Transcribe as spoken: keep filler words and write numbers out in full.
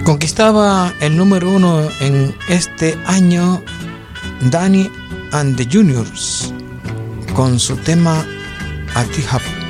Conquistaba el número uno en este año Danny and the Juniors con su tema A T-Hub.